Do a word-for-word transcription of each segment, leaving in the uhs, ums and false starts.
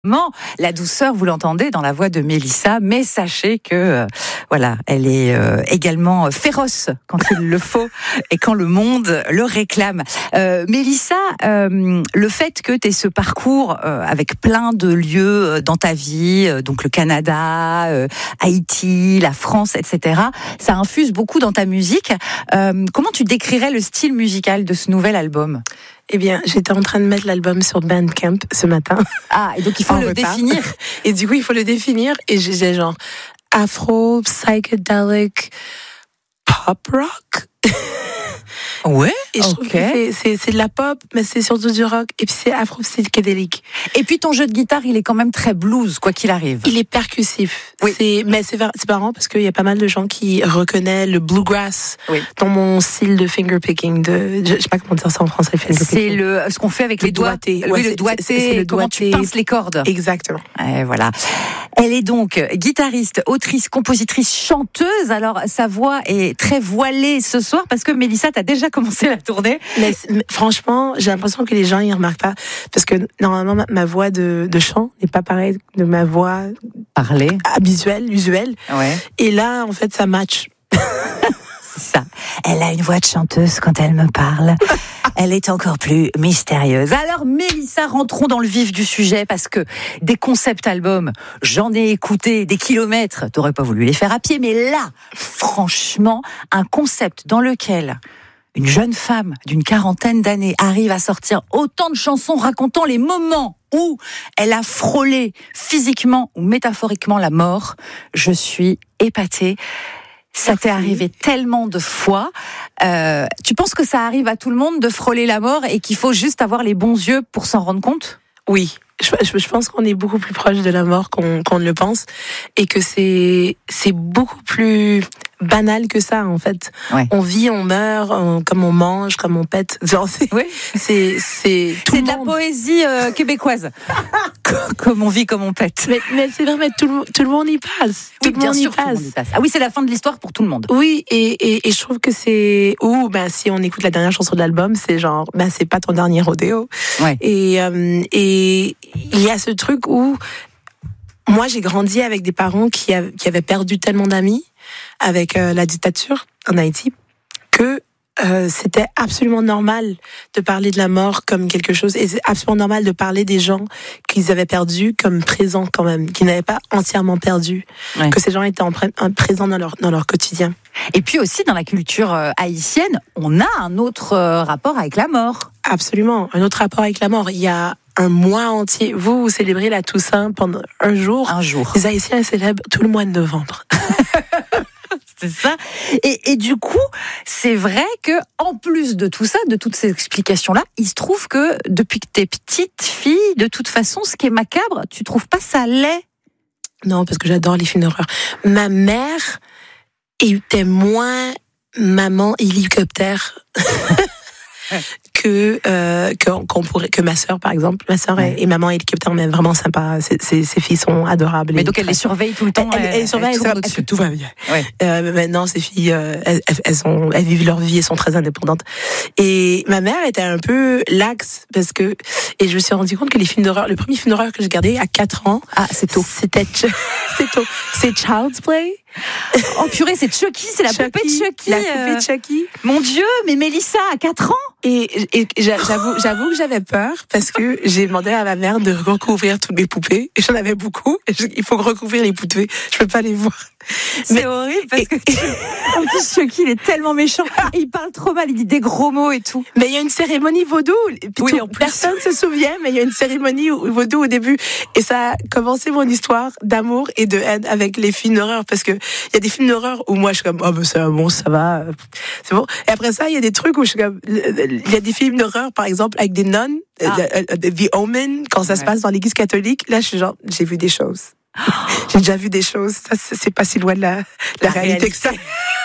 La douceur, vous l'entendez dans la voix de Mélissa, mais sachez que euh, voilà, elle est euh, également féroce quand il le faut et quand le monde le réclame. Euh, Mélissa, euh, le fait que tu aies ce parcours euh, avec plein de lieux dans ta vie, euh, donc le Canada, euh, Haïti, la France, et cetera, ça infuse beaucoup dans ta musique. Euh, comment tu décrirais le style musical de ce nouvel album ? Eh bien, j'étais en train de mettre l'album sur Bandcamp ce matin. Ah, et donc il faut le retard. définir. Et du coup, il faut le définir. Et j'ai genre afro, psychedelic, pop rock. Ouais. Et je trouve Ok. que c'est, c'est, c'est de la pop, mais c'est surtout du rock. Et puis c'est afro psychédélique. Et puis ton jeu de guitare, il est quand même très blues, quoi qu'il arrive. Il est percussif. Oui. C'est, mais c'est, c'est marrant parce qu'il y a pas mal de gens qui reconnaissent le bluegrass Oui. dans mon style de fingerpicking. De, je sais pas comment dire ça en français. C'est Fingerpicking. le ce qu'on fait avec Le les doigts. doigté. Oui, Ouais, le c'est- doigté. c'est- c'est le Comment tu doigté. pinces les cordes. Exactement. Et voilà. Elle est donc guitariste, autrice, compositrice, chanteuse. Alors sa voix est très voilée ce soir parce que Mélissa, t'as déjà commencé la tournée. Mais, mais franchement, j'ai l'impression que les gens y remarquent pas parce que normalement ma, ma voix de, de chant n'est pas pareille de ma voix Parler. habituelle, usuelle. Ouais. Et là, en fait, ça match. C'est ça. Elle a une voix de chanteuse quand elle me parle. Elle est encore plus mystérieuse. Alors, Mélissa, rentrons dans le vif du sujet parce que des concept albums, j'en ai écouté des kilomètres. T'aurais pas voulu les faire à pied, mais là, franchement, un concept dans lequel une jeune femme d'une quarantaine d'années arrive à sortir autant de chansons racontant les moments où elle a frôlé physiquement ou métaphoriquement la mort, je suis épatée. Ça t'est arrivé tellement de fois. Euh, tu penses que ça arrive à tout le monde de frôler la mort et qu'il faut juste avoir les bons yeux pour s'en rendre compte ? Oui. Je, je, je pense qu'on est beaucoup plus proche de la mort qu'on, qu'on ne le pense et que c'est, c'est beaucoup plus banal que ça, en fait. Ouais. On vit, on meurt, on- comme on mange, comme on pète. Genre, c'est, Oui. c'est, c'est tout C'est le de la monde. poésie euh, québécoise. Comme on vit, comme on pète. Mais, mais c'est vrai, mais tout le, tout le monde y passe. Tout Oui, le bien monde sûr, y tout le passe. monde y passe. Ah oui, c'est la fin de l'histoire pour tout le monde. Oui, et, et, et je trouve que c'est... Ou ben, si on écoute la dernière chanson de l'album, c'est genre, ben, c'est pas ton dernier rodéo. Ouais. Et, euh, et il y a ce truc où moi, j'ai grandi avec des parents qui, av- qui avaient perdu tellement d'amis avec euh, la dictature en Haïti que euh, c'était absolument normal de parler de la mort comme quelque chose, et c'est absolument normal de parler des gens qu'ils avaient perdus comme présents quand même, qu'ils n'avaient pas entièrement perdus, Ouais. que ces gens étaient en pré- en- présents dans leur, dans leur quotidien. Et puis aussi, dans la culture euh, haïtienne, on a un autre euh, rapport avec la mort. Absolument, un autre rapport avec la mort. Il y a un mois entier. Vous, vous célébrez la Toussaint pendant un jour. Un jour. Les Haïtiens célèbrent tout le mois de novembre. C'est ça. Et, et du coup, c'est vrai que, en plus de tout ça, de toutes ces explications-là, il se trouve que depuis que t'es petite fille, de toute façon, ce qui est macabre, tu trouves pas ça laid ? Non, parce que j'adore les films d'horreur. Ma mère était moins maman hélicoptère que euh, que qu'on pourrait que ma sœur par exemple. Ma sœur Ouais. est, est maman hélicoptère, mais vraiment sympa. Ses, ses, ses filles sont adorables. Mais Et donc elle les très- surveille tout le temps. Elle, elle, elle surveille, tourne elle- au-dessus. elle- tout va bien. Ouais. Euh, maintenant, ces filles, euh, elles, elles, sont, elles vivent leur vie, elles sont très indépendantes. Et ma mère était un peu laxe parce que, et je me suis rendu compte que les films d'horreur, le premier film d'horreur que j'ai regardé à quatre ans, Ah, c'est tôt. c'était, Ch- c'est tôt, c'est Child's Play. Oh purée, c'est Chucky, c'est la poupée de Chucky. La poupée euh, de Chucky. Mon Dieu, mais Mélissa, à quatre ans ? Et, et j'a- j'avoue, j'avoue que j'avais peur parce que j'ai demandé à ma mère de recouvrir toutes mes poupées. Et j'en avais beaucoup. Et je- il faut recouvrir les poupées. Je peux pas les voir. C'est Mais- horrible parce que en plus Chucky il est tellement méchant et il parle trop mal, il dit des gros mots et tout. Mais il y a une cérémonie vaudou. Et puis Oui, tout- en plus. personne se souvient, mais il y a une cérémonie au- vaudou au début. Et ça a commencé mon histoire d'amour et de haine avec les films d'horreur. Parce que il y a des films d'horreur où moi je suis comme, oh, ben c'est bon, ça va. C'est bon. Et après ça, il y a des trucs où je suis comme, il y a des films d'horreur, par exemple, avec des nonnes, Ah. euh, euh, The Omen, quand ça se Ouais. passe dans l'église catholique. Là, je suis genre, j'ai vu des choses. J'ai déjà vu des choses. Ça, c'est c'est pas si loin de la, la, La réalité réalité. que ça.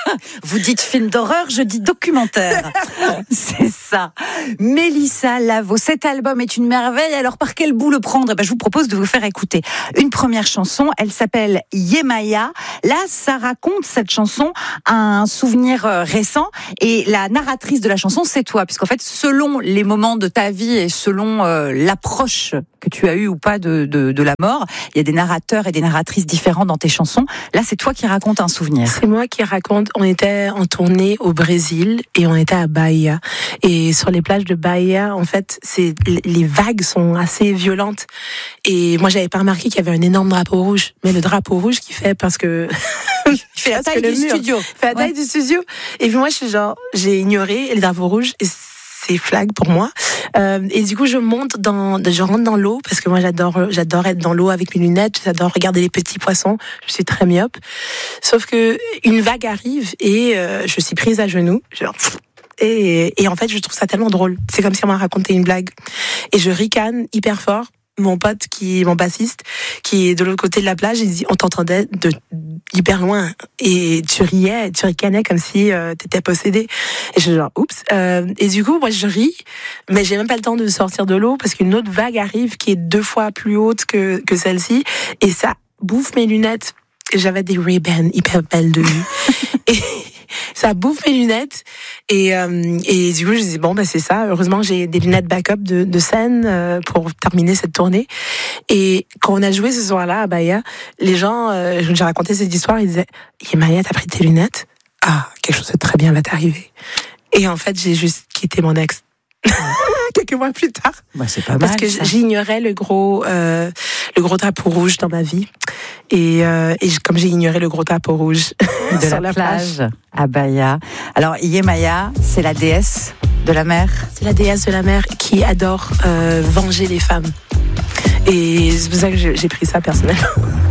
Vous dites film d'horreur, je dis documentaire. C'est ça. Mélissa Lavo, cet album est une merveille. Alors par quel bout le prendre ? Eh ben, je vous propose de vous faire écouter une première chanson. Elle s'appelle Yemaya. Là, ça raconte cette chanson un souvenir récent. Et la narratrice de la chanson, c'est toi. Puisqu'en fait, selon les moments de ta vie et selon euh, l'approche que tu as eue ou pas de, de, de la mort, il y a des narrateurs et des narratrices différents dans tes chansons. Là, c'est toi qui racontes un souvenir. C'est moi qui raconte. On était en tournée au Brésil et on était à Bahia. Et sur les plages de Bahia, en fait, c'est, les vagues sont assez violentes. Et moi, j'avais pas remarqué qu'il y avait un énorme drapeau rouge. Mais le drapeau rouge qui fait parce que... il fait la taille du mur. studio. Il fait la taille ouais. du studio. Et puis moi, je suis genre, j'ai ignoré le drapeau rouge. Et c'est flag pour moi. Euh, et du coup, je monte dans, je rentre dans l'eau parce que moi, j'adore, j'adore être dans l'eau avec mes lunettes. J'adore regarder les petits poissons. Je suis très myope. Sauf que une vague arrive et euh, je suis prise à genoux. Genre, et, et en fait, je trouve ça tellement drôle. C'est comme si on m'a raconté une blague. Et je ricane hyper fort. Mon pote, qui mon bassiste, qui est de l'autre côté de la plage, il dit, on t'entendait de hyper loin et tu riais, tu ricanais comme si euh, t'étais possédé. Et je suis genre, oups. Euh, et du coup, moi, je ris, mais j'ai même pas le temps de sortir de l'eau parce qu'une autre vague arrive qui est deux fois plus haute que que celle-ci et ça bouffe mes lunettes. J'avais des Ray-Ban hyper belles de vue. et ça bouffe mes lunettes et euh, et du coup je dis bon ben c'est ça, heureusement j'ai des lunettes backup de de scène euh, pour terminer cette tournée. Et quand on a joué ce soir-là à Bahia, les gens euh, j'ai raconté cette histoire, ils disaient Yemaya, t'as pris tes lunettes, ah quelque chose de très bien va t'arriver. Et en fait j'ai juste quitté mon ex quelques mois plus tard. Bah, c'est pas parce mal, que ça. J'ignorais le gros euh, le gros drapeau rouge dans ma vie et, euh, et comme j'ai ignoré le gros drapeau rouge de sur la, la plage, plage à Bahia. Alors Yemaya, c'est la déesse de la mer. C'est la déesse de la mer qui adore euh, venger les femmes. Et c'est pour ça que j'ai pris ça personnellement.